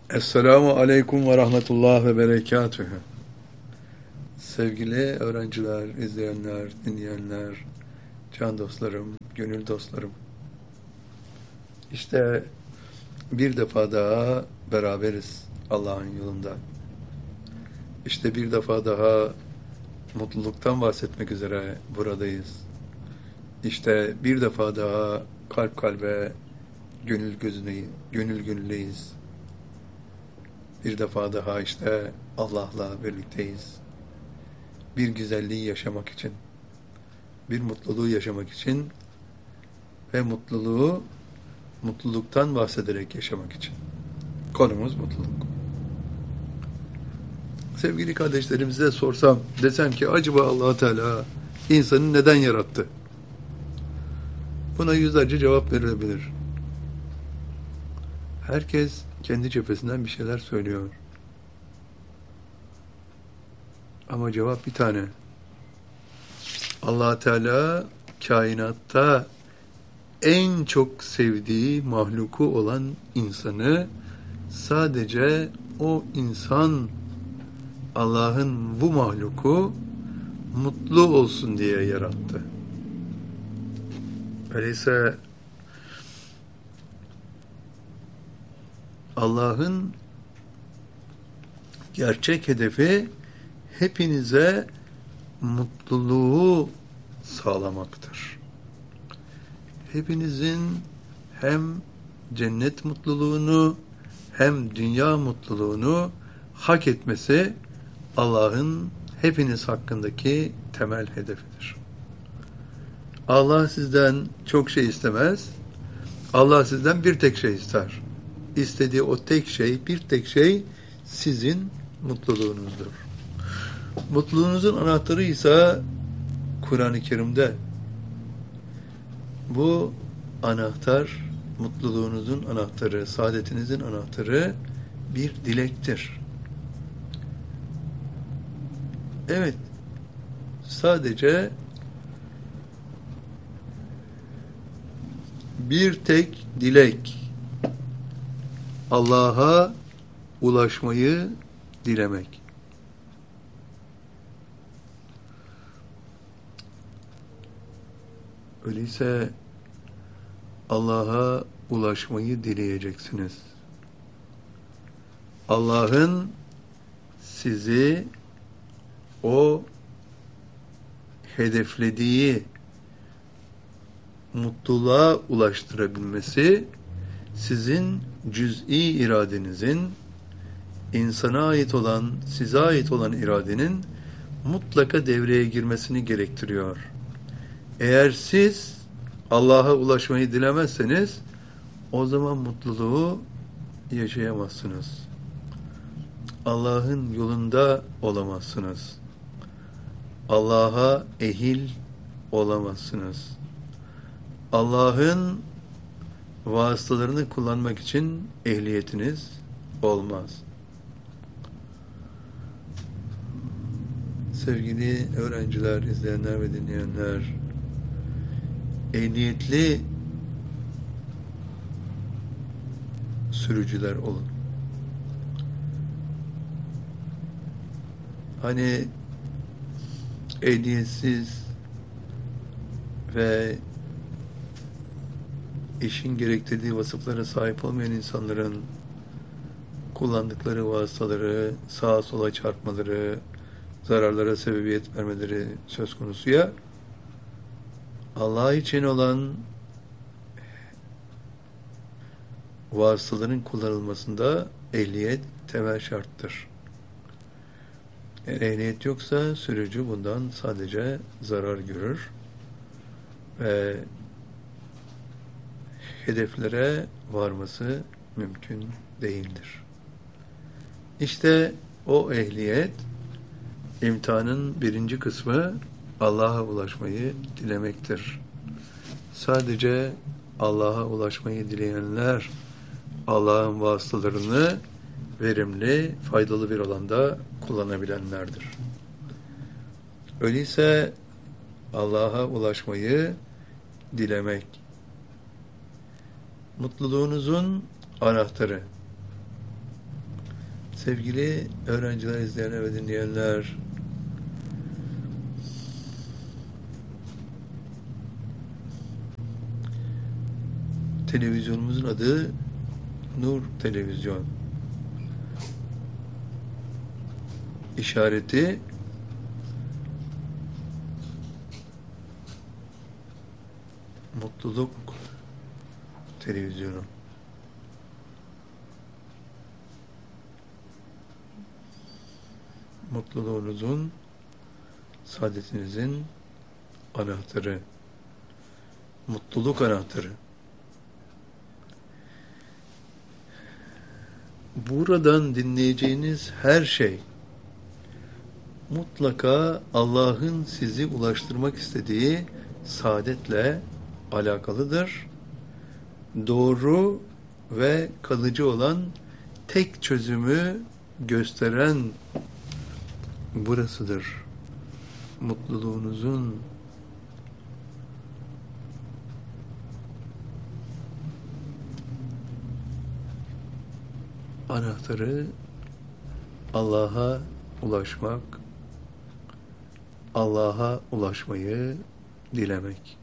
Esselamu Aleyküm ve Rahmetullah ve Berekatühü. Sevgili öğrenciler, izleyenler, dinleyenler, can dostlarım, gönül dostlarım. İşte bir defa daha beraberiz Allah'ın yolunda. İşte bir defa daha mutluluktan bahsetmek üzere buradayız. İşte bir defa daha kalp kalbe, gönül gözüne, gönül gönüldeyiz. Bir defa daha işte Allah'la birlikteyiz. Bir güzelliği yaşamak için, bir mutluluğu yaşamak için ve mutluluktan bahsederek yaşamak için. Konumuz mutluluk. Sevgili kardeşlerimize sorsam, desem ki acaba Allah Teala insanı neden yarattı? Buna yüzlerce cevap verilebilir. Herkes kendi cephesinden bir şeyler söylüyor. Ama cevap bir tane. Allah Teala kainatta en çok sevdiği mahluku olan insanı sadece o insan, Allah'ın bu mahluku mutlu olsun diye yarattı. Öyleyse Allah'ın gerçek hedefi hepinize mutluluğu sağlamaktır. Hepinizin hem cennet mutluluğunu hem dünya mutluluğunu hak etmesi Allah'ın hepiniz hakkındaki temel hedefidir. Allah sizden çok şey istemez. Allah sizden bir tek şey ister. İstediği o tek şey, bir tek şey sizin mutluluğunuzdur. Mutluluğunuzun anahtarı ise Kur'an-ı Kerim'de. Bu anahtar, mutluluğunuzun anahtarı, saadetinizin anahtarı bir dilektir. Evet, sadece bir tek dilek, Allah'a ulaşmayı dilemek. Öyleyse Allah'a ulaşmayı dileyeceksiniz. Allah'ın sizi o hedeflediği mutluluğa ulaştırabilmesi, sizin cüz'i iradenizin, insana ait olan, size ait olan iradenin mutlaka devreye girmesini gerektiriyor. Eğer siz Allah'a ulaşmayı dilemezseniz, o zaman mutluluğu yaşayamazsınız. Allah'ın yolunda olamazsınız. Allah'a ehil olamazsınız. Allah'ın vasıtalarını kullanmak için ehliyetiniz olmaz. Sevgili öğrenciler, izleyenler ve dinleyenler, ehliyetli sürücüler olun. Hani ehliyetsiz ve işin gerektirdiği vasıflara sahip olmayan insanların kullandıkları vasıtaları sağa sola çarpmaları, zararlara sebebiyet vermeleri söz konusu ya, Allah için olan vasıtaların kullanılmasında ehliyet temel şarttır. Eğer ehliyet yoksa sürücü bundan sadece zarar görür ve hedeflere varması mümkün değildir. İşte o ehliyet, imtihanın birinci kısmı Allah'a ulaşmayı dilemektir. Sadece Allah'a ulaşmayı dileyenler Allah'ın vasıtalarını verimli, faydalı bir alanda kullanabilenlerdir. Öyleyse Allah'a ulaşmayı dilemek, mutluluğunuzun anahtarı. Sevgili öğrenciler, izleyenler ve dinleyenler, televizyonumuzun adı Nur Televizyon. İşareti Mutluluk Televizyonu. Mutluluğunuzun, saadetinizin anahtarı. Mutluluk anahtarı. Buradan dinleyeceğiniz her şey mutlaka Allah'ın sizi ulaştırmak istediği saadetle alakalıdır. Doğru ve kalıcı olan tek çözümü gösteren burasıdır. Mutluluğunuzun anahtarı Allah'a ulaşmak, Allah'a ulaşmayı dilemek.